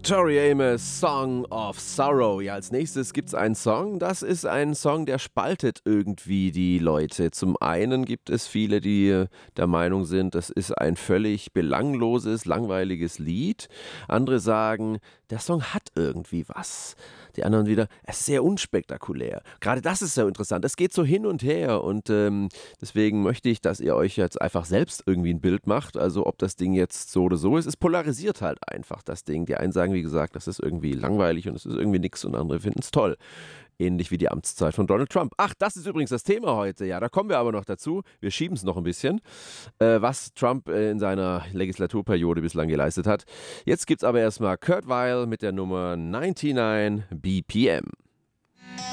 Tori Amos, Song of Sorrow. Ja, als nächstes gibt es einen Song. Das ist ein Song, der spaltet irgendwie die Leute. Zum einen gibt es viele, die der Meinung sind, das ist ein völlig belangloses, langweiliges Lied. Andere sagen, der Song hat irgendwie was. Die anderen wieder, es ist sehr unspektakulär. Gerade das ist sehr interessant. Es geht so hin und her und deswegen möchte ich, dass ihr euch jetzt einfach selbst irgendwie ein Bild macht. Also ob das Ding jetzt so oder so ist. Es polarisiert halt einfach das Ding. Die einen sagen, wie gesagt, das ist irgendwie langweilig und es ist irgendwie nix und andere finden es toll. Ähnlich wie die Amtszeit von Donald Trump. Ach, das ist übrigens das Thema heute. Ja, da kommen wir aber noch dazu. Wir schieben es noch ein bisschen, was Trump in seiner Legislaturperiode bislang geleistet hat. Jetzt gibt es aber erstmal Kurt Weill mit der Nummer 99 BPM.